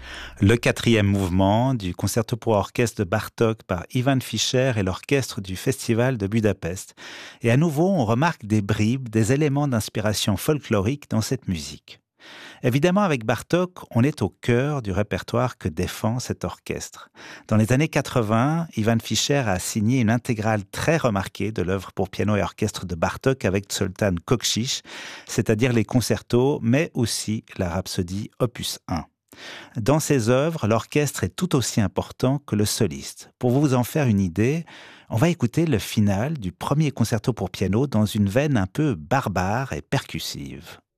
Le quatrième mouvement du concerto pour orchestre de Bartók par Ivan Fischer et l'orchestre du Festival de Budapest. Et à nouveau, on remarque des bribes, des éléments d'inspiration folklorique dans cette musique. Évidemment, avec Bartók, on est au cœur du répertoire que défend cet orchestre. Dans les années 80, Ivan Fischer a signé une intégrale très remarquée de l'œuvre pour piano et orchestre de Bartók avec Zoltán Kocsich, c'est-à-dire les concertos, mais aussi la Rhapsodie opus 1. Dans ces œuvres, l'orchestre est tout aussi important que le soliste. Pour vous en faire une idée, on va écouter le final du premier concerto pour piano dans une veine un peu barbare et percussive.